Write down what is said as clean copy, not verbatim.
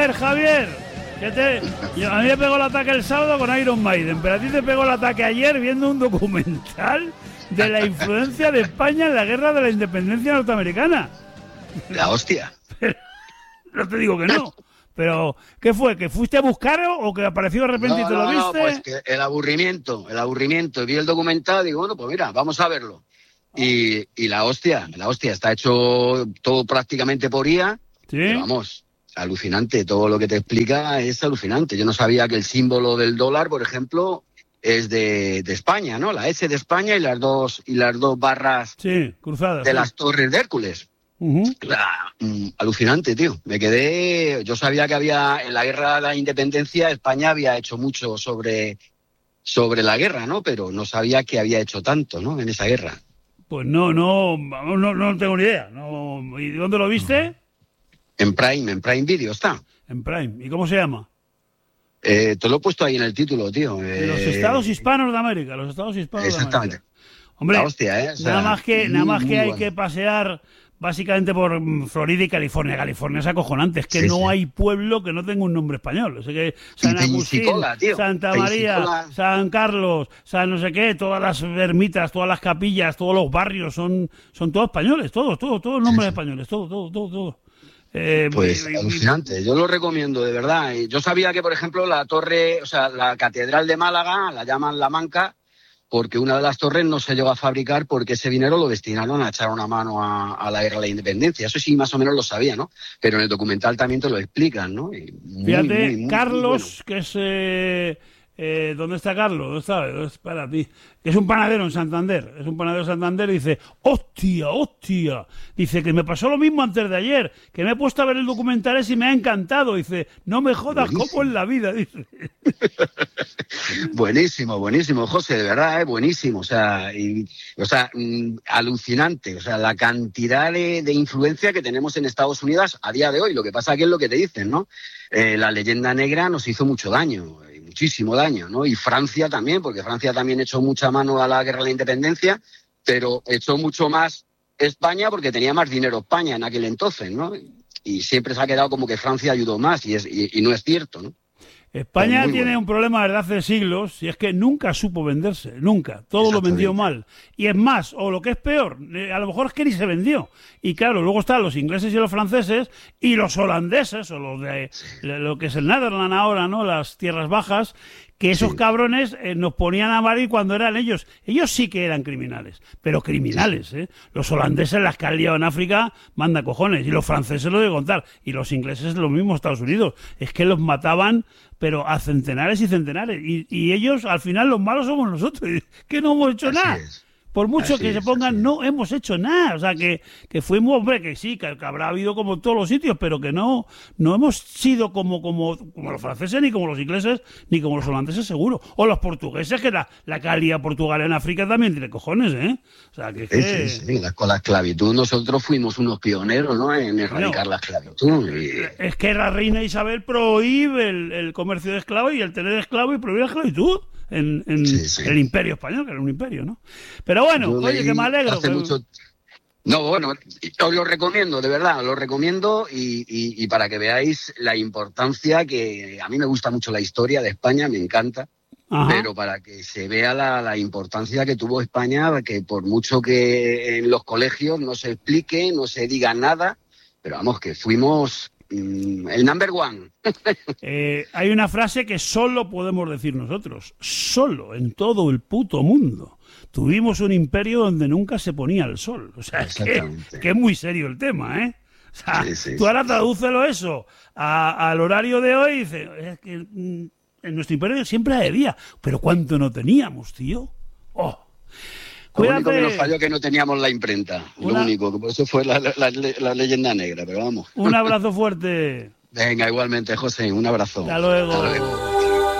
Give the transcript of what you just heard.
ver, Javier, a mí me pegó el ataque el sábado con Iron Maiden, pero a ti te pegó el ataque ayer viendo un documental de la influencia de España en la guerra de la independencia norteamericana. La hostia. Pero, no te digo que no. Pero, ¿qué fue? ¿Que fuiste a buscarlo o que apareció de repente y te lo viste? No, pues que el aburrimiento. Vi el documental y digo, bueno, pues mira, vamos a verlo. Y la hostia, está hecho todo prácticamente por IA. Sí. Pero vamos, alucinante, todo lo que te explica es alucinante. Yo no sabía que el símbolo del dólar, por ejemplo, es de España, ¿no? La S de España y las dos barras cruzadas, de las Torres de Hércules. Alucinante, tío. Yo sabía que había en la guerra de la independencia España había hecho mucho sobre la guerra, ¿no? Pero no sabía que había hecho tanto, ¿no? En esa guerra. Pues no tengo ni idea. ¿Y dónde lo viste? En Prime Video está. En Prime. ¿Y cómo se llama? Te lo he puesto ahí en el título, tío. Los Estados Hispanos de América. Exactamente. Hombre, la hostia, nada más que hay que pasear básicamente por Florida y California. California es acojonante. Es que no hay pueblo que no tenga un nombre español. O sea que San Agustín, Santa María, San Carlos, San no sé qué, todas las ermitas, todas las capillas, todos los barrios son todos españoles. Todos nombres españoles. Todo. Pues alucinante, yo lo recomiendo, de verdad. Yo sabía que, por ejemplo, la Catedral de Málaga, la llaman La Manca, porque una de las torres no se llegó a fabricar porque ese dinero lo destinaron a echar una mano a la guerra de la independencia. Eso sí, más o menos lo sabía, ¿no? Pero en el documental también te lo explican, ¿no? Fíjate, Carlos, que es... ¿dónde está Carlos? ¿Dónde está? Para ti. Es un panadero en Santander. Y dice, ¡hostia! Dice que me pasó lo mismo antes de ayer, que me he puesto a ver el documental ese y me ha encantado. Dice, no me jodas como en la vida, dice. Buenísimo, José, de verdad, buenísimo. Alucinante. O sea, la cantidad de influencia que tenemos en Estados Unidos a día de hoy. Lo que pasa que es lo que te dicen, ¿no? La leyenda negra nos hizo mucho daño. Muchísimo daño, ¿no? Y Francia también, porque Francia también echó mucha mano a la guerra de la independencia, pero echó mucho más España porque tenía más dinero España en aquel entonces, ¿no? Y siempre se ha quedado como que Francia ayudó más y no es cierto, ¿no? España tiene un problema desde hace siglos y es que nunca supo venderse, nunca. Todo lo vendió mal. Y es más, o lo que es peor, a lo mejor es que ni se vendió. Y claro, luego están los ingleses y los franceses y los holandeses, o los de lo que es el Netherlands ahora, ¿no? Las tierras bajas, que esos cabrones nos ponían a parir cuando eran ellos. Ellos sí que eran criminales, pero criminales, ¿eh? Los holandeses, las que han liado en África, manda cojones. Y los franceses lo de contar. Y los ingleses lo mismo, Estados Unidos. Es que los mataban, pero a centenares y centenares. Y ellos, al final, los malos somos nosotros, que no hemos hecho nada. Por mucho que se pongan, no hemos hecho nada. O sea, que fuimos, hombre, que sí, que habrá habido como en todos los sitios, pero que no hemos sido como los franceses, ni como los ingleses, ni como los holandeses, seguro. O los portugueses, que la calidad Portugal en África también tiene cojones, ¿eh? O sea, con la esclavitud nosotros fuimos unos pioneros, ¿no? En erradicar la esclavitud. Es que la reina Isabel prohíbe el comercio de esclavos y el tener esclavos y prohíbe la esclavitud. En el Imperio Español, que era un imperio, ¿no? Pero bueno, oye, que me alegro. No, bueno, os lo recomiendo, de verdad, lo recomiendo y para que veáis la importancia que... A mí me gusta mucho la historia de España, me encanta, pero para que se vea la importancia que tuvo España, que por mucho que en los colegios no se explique, no se diga nada, pero vamos, que fuimos... el number one. Hay una frase que solo podemos decir nosotros, solo en todo el puto mundo. Tuvimos un imperio donde nunca se ponía el sol. O sea, es que es muy serio el tema, ¿eh? O sea, tú ahora tradúcelo eso al horario de hoy y dices, es que en nuestro imperio siempre era de día. Pero ¿cuánto no teníamos, tío? ¡Oh! Lo único que nos falló que no teníamos la imprenta. Lo único, que por eso fue la leyenda negra, pero vamos. Un abrazo fuerte. Venga, igualmente, José, un abrazo. Hasta luego.